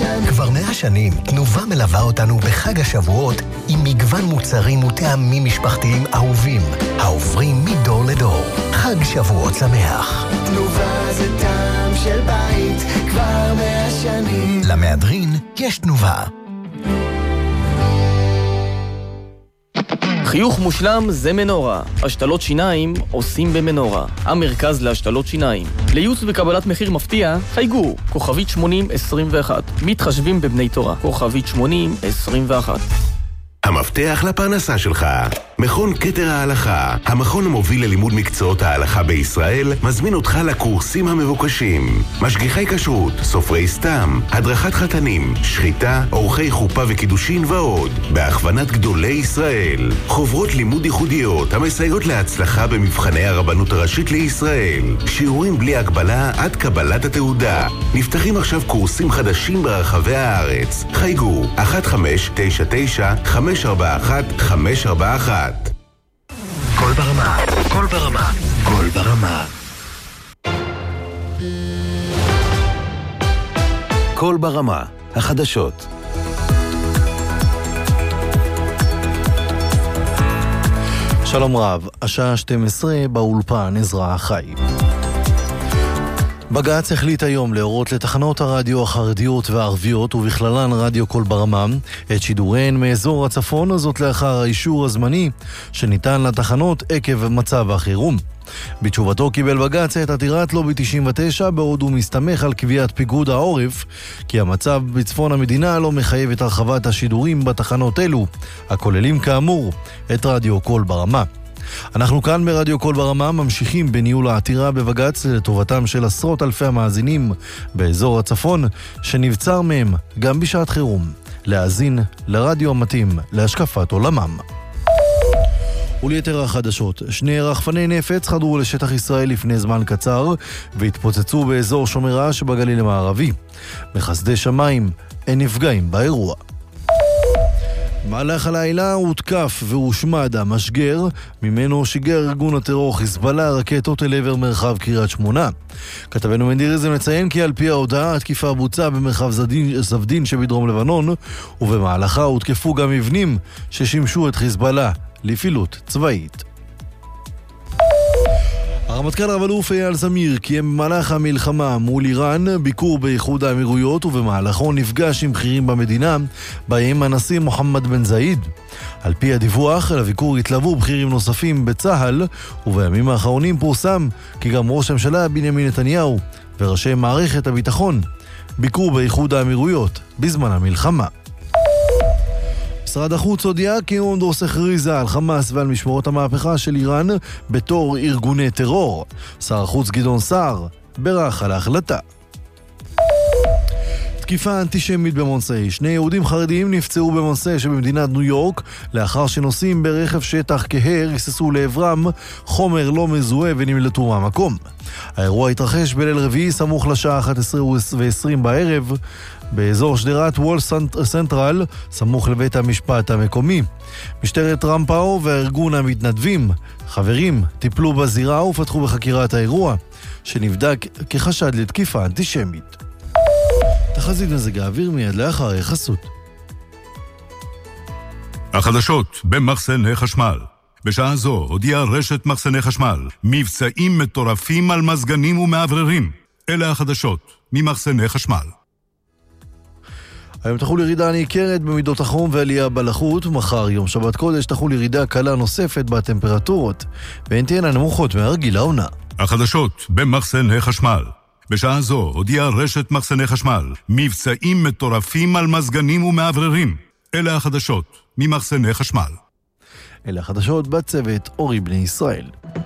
שנים. כבר 100 שנים תנובה מלווה אותנו בחג השבועות עם מגוון מוצרים וטעמים משפחתיים אהובים, העוברים מדור לדור. חג שבועות שמח. תנובה זה טעם של בית, כבר 100 שנים. למהדרין יש תנובה. חיוך מושלם זה מנורה. השתלות שיניים עושים במנורה. המרכז להשתלות שיניים. לייעוץ וקבלת מחיר מפתיע, חייגו. כוכבית 8021. מתחשבים בבני תורה. כוכבית 8021. המפתח לפרנסה שלך. מכון כתר ההלכה, המכון המוביל ללימוד מקצועות ההלכה בישראל, מזמין אותך לקורסים המבוקשים. משגיחי כשרות, סופרי סתם, הדרכת חתנים, שחיטה, אורחי חופה וקידושין ועוד. בהכוונת גדולי ישראל. חוברות לימוד ייחודיות המסייעות להצלחה במבחני הרבנות הראשית לישראל. שיעורים בלי הגבלה עד קבלת התעודה. נפתחים עכשיו קורסים חדשים ברחבי הארץ. חייגו 1599-541-541. קול ברמה, קול ברמה, קול ברמה. קול ברמה, החדשות. שלום רב, השעה 12 באולפן עזרא חי. בג"ץ החליט היום להורות לתחנות הרדיו החרדיות והערביות ובכללן רדיו קול ברמה את שידוריהן מאזור הצפון, הזאת לאחר האישור הזמני שניתן לתחנות עקב מצב החירום. בתשובתו קיבל בג"ץ את עתירת לובי 99 בעוד הוא מסתמך על קביעת פיקוד העורף כי המצב בצפון המדינה לא מחייב את הרחבת השידורים בתחנות אלו, הכוללים כאמור את רדיו קול ברמה. אנחנו כאן ברדיו קול ברמה ממשיכים בניהול העתירה בבג"ץ לטובתם של עשרות אלפי המאזינים באזור הצפון שנבצר מהם גם בשעת חירום להאזין לרדיו המתאים להשקפת עולמם. וליתר החדשות, 2 רחפני נפץ חדרו לשטח ישראל לפני זמן קצר והתפוצצו באזור שומרה שבגליל המערבי. בחסדי שמיים אין נפגעים באירוע. במהלך הלילה הותקף והושמד המשגר, ממנו שיגר ארגון הטרור חיזבאללה רקטות אל עבר מרחב קריית שמונה. כתבנו מנדיר איזם מציין כי על פי ההודעה התקיפה בוצעה במרחב זבדין שבדרום לבנון, ובמהלכה הותקפו גם מבנים ששימשו את חיזבאללה לפעילות צבאית. הרמטכ"ל רב-אלוף אייל זמיר קיים במהלך המלחמה מול איראן ביקור באיחוד האמירויות ובמהלכו נפגש עם בכירים במדינה בהם הנשיא מוחמד בן זאיד. על פי הדיווח, לביקור התלוו בכירים נוספים בצה"ל, ובימים האחרונים פורסם כי גם ראש הממשלה בנימין נתניהו וראשי מערכת הביטחון ביקרו באיחוד האמירויות בזמן המלחמה. משרד החוץ הודיע כי הונדורס הכריזה על חמאס ועל משמרות המהפכה של איראן בתור ארגוני טרור. שר החוץ גדעון סער בירך על ההחלטה. תקיפה אנטישמית במונסי. 2 יהודים חרדיים נפצעו במונסי שבמדינת ניו יורק לאחר שנוסעים ברכב שטח כהר היססו לעברם חומר לא מזוהה ונמלטו מהמקום. האירוע התרחש בליל רביעי סמוך לשעה 11:20 בערב באזור שדרת וול סנטרל, סמוך לבית המשפט המקומי. משטרת רמפאו והארגון המתנדבים, חברים, טיפלו בזירה ופתחו בחקירת האירוע, שנבדק כחשד לתקיפה אנטישמית. תחזית מזג האוויר מיד לאחר החסות. החדשות במחסני חשמל. בשעה זו הודיעה רשת מחסני חשמל מבצעים מטורפים על מזגנים ומעבררים. אלה החדשות ממחסני חשמל. היום תחול ירידה ניכרת במידות החום ועלייה בלחות. מחר יום שבת קודש תחול ירידה קלה נוספת בטמפרטורות והן תהיינה נמוכות מהרגיל העונה. החדשות במחסני חשמל. בשעה זו הודיעה רשת מחסני חשמל מבצעים מטורפים על מזגנים ומעבררים. אלה החדשות ממחסני חשמל. אלה החדשות בצוות אורי בני ישראל.